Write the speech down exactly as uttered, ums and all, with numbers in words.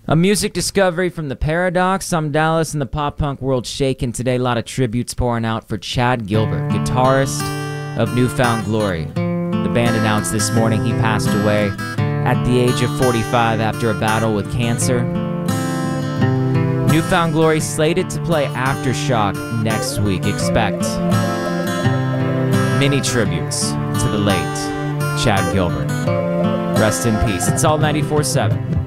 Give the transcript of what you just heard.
A music discovery from the Paradox. Some Dallas and the pop-punk world shaken today. A lot of tributes pouring out for Chad Gilbert, guitarist of New Found Glory. The band announced this morning he passed away at the age of forty-five after a battle with cancer. New Found Glory slated to play Aftershock next week. Expect many tributes to the late Chad Gilbert. Rest in peace. It's all ninety-four seven.